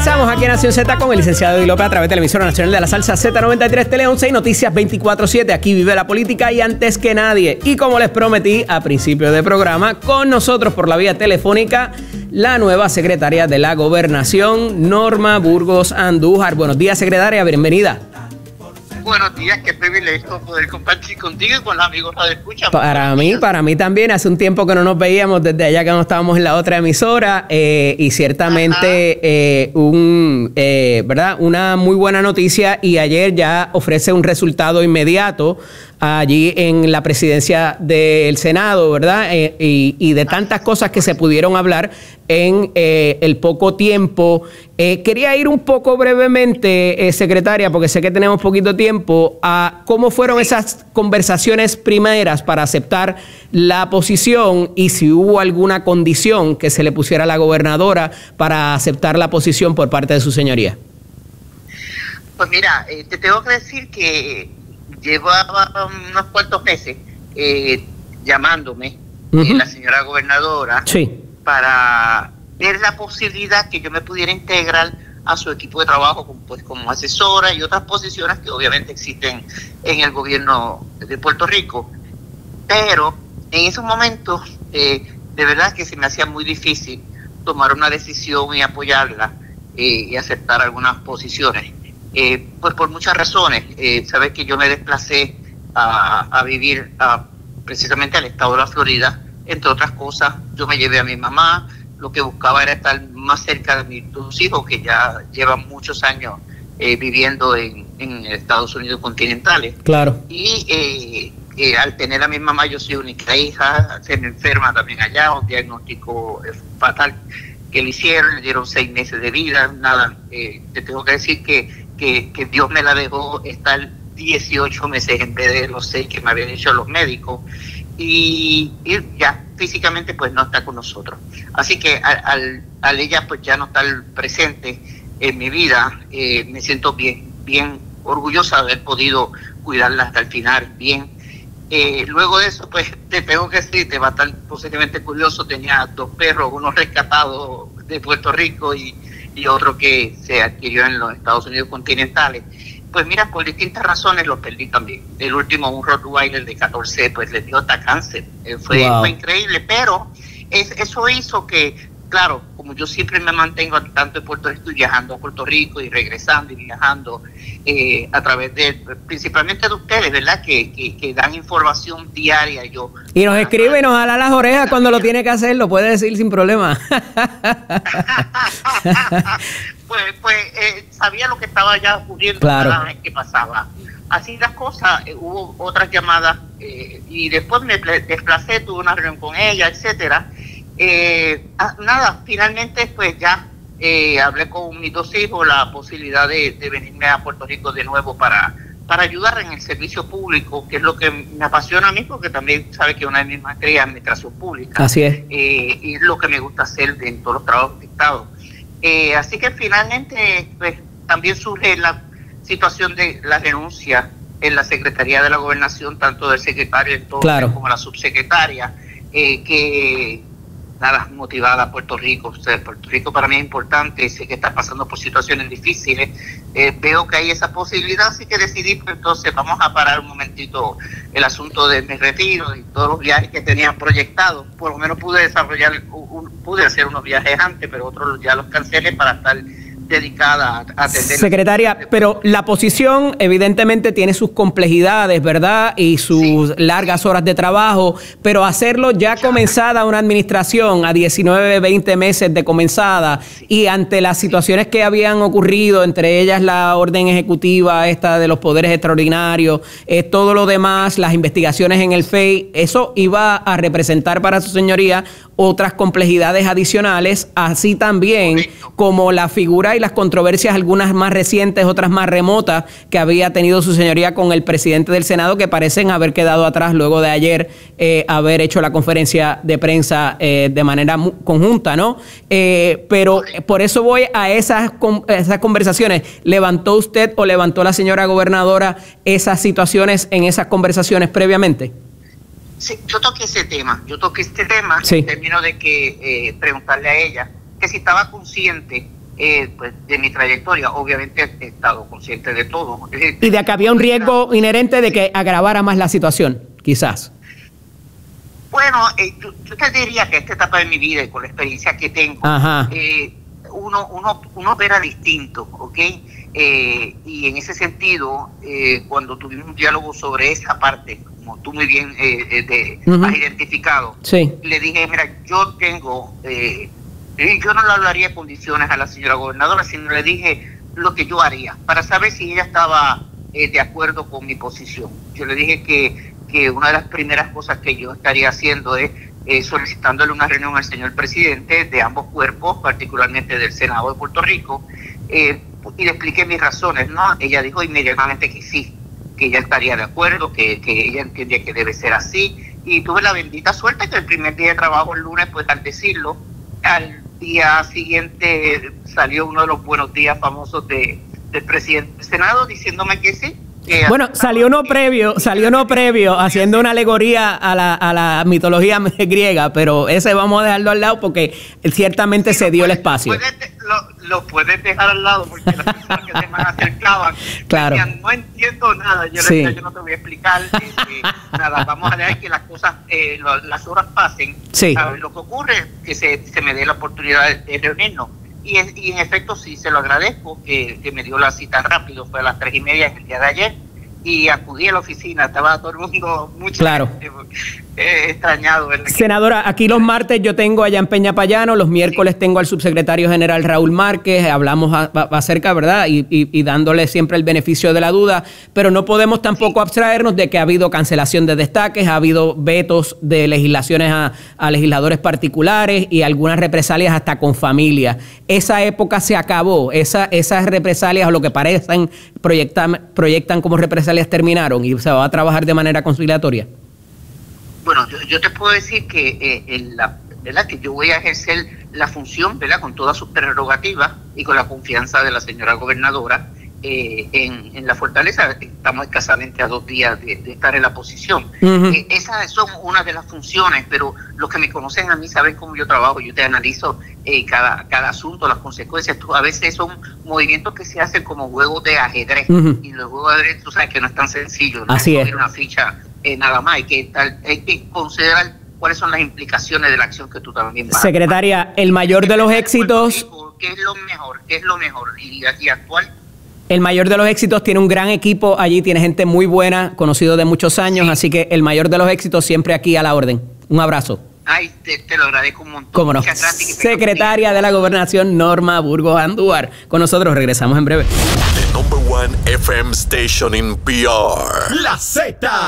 Regresamos aquí en Nación Z con el licenciado Eddie López a través de la emisora nacional de la salsa Z93 Tele 11 y Noticias 24/7. Aquí vive la política y antes que nadie. Y como les prometí a principio de programa, con nosotros por la vía telefónica, la nueva secretaria de la Gobernación, Norma Burgos Andújar. Buenos días, secretaria, bienvenida. Buenos días, qué privilegio poder compartir contigo y con los amigos de escucha. Para mí también. Hace un tiempo que no nos veíamos desde allá que no estábamos en la otra emisora y ciertamente ¿verdad? Una muy buena noticia y ayer ya ofrece un resultado inmediato allí en la presidencia del Senado, ¿verdad? Y de tantas cosas que se pudieron hablar en el poco tiempo. Quería ir un poco brevemente, secretaria, porque sé que tenemos poquito tiempo, a cómo fueron esas conversaciones primeras para aceptar la posición y si hubo alguna condición que se le pusiera a la gobernadora para aceptar la posición por parte de su señoría. Pues mira, te tengo que decir que llevaba unos cuantos meses llamándome la señora gobernadora para ver la posibilidad que yo me pudiera integrar a su equipo de trabajo como asesora y otras posiciones que obviamente existen en el gobierno de Puerto Rico. Pero en esos momentos de verdad que se me hacía muy difícil tomar una decisión y apoyarla y aceptar algunas posiciones. Pues por muchas razones. Sabes que yo me desplacé a vivir precisamente al estado de la Florida. Entre otras cosas, yo me llevé a mi mamá. Lo que buscaba era estar más cerca de mis dos hijos, que ya llevan muchos años viviendo en Estados Unidos continentales. Claro. Y al tener a mi mamá, yo soy única hija, se me enferma también allá, un diagnóstico fatal que le hicieron, le dieron 6 meses de vida. Nada, te tengo que decir que Dios me la dejó estar 18 meses en vez de los 6 que me habían hecho los médicos, y ya físicamente pues no está con nosotros. Así que al ella pues ya no estar presente en mi vida, me siento bien orgullosa de haber podido cuidarla hasta el final, bien. Luego de eso pues te tengo que decir, te va a estar posiblemente curioso, tenía 2 perros, uno rescatado de Puerto Rico y otro que se adquirió en los Estados Unidos continentales. Pues mira, por distintas razones los perdí también. El último, un Rottweiler de 14, pues le dio hasta cáncer. Fue increíble, pero eso hizo que, claro, como yo siempre me mantengo al tanto de Puerto Rico, viajando a Puerto Rico y regresando y viajando a través principalmente de ustedes, ¿verdad? Que dan información diaria. Y nos escribe y nos jala las orejas cuando lo tiene que hacer, lo puede decir sin problema. pues sabía lo que estaba ya ocurriendo cada vez que pasaba. Así las cosas, hubo otras llamadas y después me desplacé, tuve una reunión con ella, etcétera. Nada, finalmente pues ya hablé con mis 2 hijos la posibilidad de venirme a Puerto Rico de nuevo para ayudar en el servicio público, que es lo que me apasiona a mí, porque también sabe que una de mis maestrías es administración pública. Así es. Y es lo que me gusta hacer en todos los trabajos de Estado. Así que finalmente pues también surge la situación de la renuncia en la Secretaría de la Gobernación, tanto del secretario entonces como la subsecretaria, que nada, motivada a Puerto Rico. O sea, Puerto Rico para mí es importante, sé que está pasando por situaciones difíciles, veo que hay esa posibilidad, así que decidí, pues entonces vamos a parar un momentito el asunto de mi retiro y todos los viajes que tenía proyectados. Por lo menos pude hacer unos viajes antes, pero otros ya los cancelé para estar dedicada a atender. Secretaria, pero la posición evidentemente tiene sus complejidades, ¿verdad? Y sus largas horas de trabajo, pero hacerlo ya comenzada una administración a 19, 20 meses de comenzada y ante las situaciones que habían ocurrido, entre ellas la orden ejecutiva esta de los poderes extraordinarios, todo lo demás, las investigaciones en el FEI, eso iba a representar para su señoría otras complejidades adicionales, así también como la figura y las controversias, algunas más recientes, otras más remotas, que había tenido su señoría con el presidente del Senado, que parecen haber quedado atrás luego de ayer haber hecho la conferencia de prensa de manera conjunta, ¿no? Pero por eso voy a esas conversaciones. ¿Levantó usted o levantó la señora gobernadora esas situaciones en esas conversaciones previamente? Sí, yo toqué este tema en términos de que preguntarle a ella que si estaba consciente pues de mi trayectoria. Obviamente he estado consciente de todo. Y de que había un riesgo inherente de que agravara más la situación, quizás. Bueno, yo te diría que esta etapa de mi vida y con la experiencia que tengo, uno opera distinto, ¿ok? Y en ese sentido, cuando tuvimos un diálogo sobre esa parte, como tú muy bien has identificado, le dije, mira, yo tengo, yo no le hablaría de condiciones a la señora gobernadora, sino le dije lo que yo haría, para saber si ella estaba de acuerdo con mi posición. Yo le dije que una de las primeras cosas que yo estaría haciendo es solicitándole una reunión al señor presidente de ambos cuerpos, particularmente del Senado de Puerto Rico, y le expliqué mis razones, ¿no? Ella dijo inmediatamente que sí, que ella estaría de acuerdo, que ella entendía que debe ser así, y tuve la bendita suerte que el primer día de trabajo, el lunes, pues al decirlo, al día siguiente salió uno de los buenos días famosos del presidente del Senado diciéndome que sí. Bueno, salió uno previo haciendo una alegoría a la mitología griega, pero ese vamos a dejarlo al lado porque ciertamente se dio el espacio. Lo puedes dejar al lado porque las personas que se me acercaban decían, no entiendo nada, yo yo no te voy a explicar nada, vamos a dejar que las cosas, las horas pasen. Lo que ocurre es que se me dé la oportunidad de reunirnos. Y en efecto sí, se lo agradezco que me dio la cita rápido, fue a las 3:30 el día de ayer, y acudí a la oficina, estaba todo el mundo extrañado. Senadora, aquí los martes yo tengo allá en Peñapayano, los miércoles tengo al subsecretario general Raúl Márquez, hablamos acerca, ¿verdad? Y dándole siempre el beneficio de la duda, pero no podemos tampoco abstraernos de que ha habido cancelación de destaques, ha habido vetos de legislaciones a legisladores particulares y algunas represalias hasta con familia. Esa época se acabó, esas represalias o lo que parecen proyectan como represalias terminaron y se va a trabajar de manera conciliatoria. Bueno, yo te puedo decir que ¿verdad? Que yo voy a ejercer la función, ¿verdad? Con todas sus prerrogativas y con la confianza de la señora gobernadora en la fortaleza. Estamos escasamente a 2 días de estar en la posición. Esas son una de las funciones, pero los que me conocen a mí saben cómo yo trabajo. Yo te analizo cada asunto, las consecuencias. A veces son movimientos que se hacen como juegos de ajedrez. Y los juegos de ajedrez, tú sabes que no es tan sencillo. Así es. Una ficha nada más, hay que considerar cuáles son las implicaciones de la acción que tú también vas. Secretaria, el mayor de los éxitos... ¿Qué es lo mejor? Y actual. El mayor de los éxitos tiene un gran equipo allí, tiene gente muy buena, conocido de muchos años, así que el mayor de los éxitos siempre aquí a la orden. Un abrazo. Ay, te lo agradezco un montón. ¿Cómo no? Secretaria de la Gobernación, Norma Burgos Andújar. Con nosotros, regresamos en breve. The #1 FM station in PR. La Z.